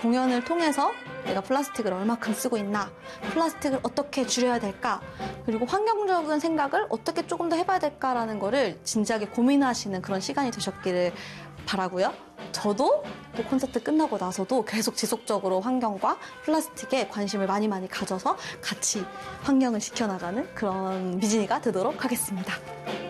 공연을 통해서 내가 플라스틱을 얼마큼 쓰고 있나, 플라스틱을 어떻게 줄여야 될까, 그리고 환경적인 생각을 어떻게 조금 더 해봐야 될까라는 거를 진지하게 고민하시는 그런 시간이 되셨기를 바라고요. 저도 또 콘서트 끝나고 나서도 계속 지속적으로 환경과 플라스틱에 관심을 많이 가져서 같이 환경을 지켜나가는 그런 미진이가 되도록 하겠습니다.